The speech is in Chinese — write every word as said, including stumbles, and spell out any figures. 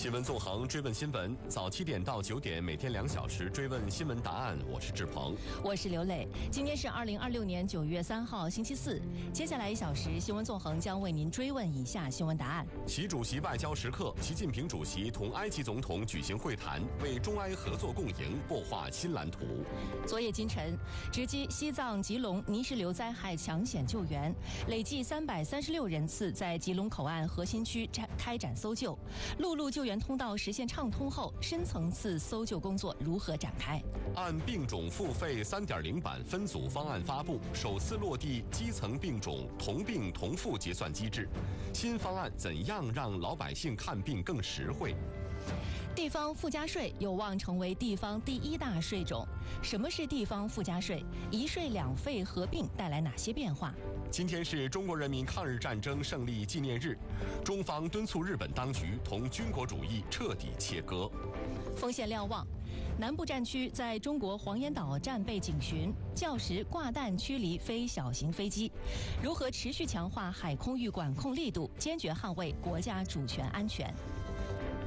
新闻纵横，追问新闻，早七点到九点，每天两小时追问新闻答案。我是志鹏， 我是刘磊。今天是二零二六年九月三号，星期四。接下来一小时，新闻纵横将为您追问以下新闻答案： 习主席外交时刻，习近平主席同埃及总统举行会谈，为中埃合作共赢擘画新蓝图。 昨夜今晨，直击西藏吉隆泥石流灾害抢险救援，累计三百三十六人次在吉隆口岸核心区开展搜救。陆路救援通道实现畅通后，深层次搜救工作如何展开？ 按病种付费 三点零 版分组方案发布，首次落地基层病种同病同付结算机制。新方案怎样让老百姓看病更实惠？ 地方附加税有望成为地方第一大税种。什么是地方附加税？一税两费合并带来哪些变化？ 今天是中国人民抗日战争胜利纪念日，中方敦促日本当局同军国主义彻底切割。 锋线瞭望，南部战区在中国黄岩岛战备警巡，校时挂弹驱离非小型飞机。如何持续强化海空域管控力度，坚决捍卫国家主权安全？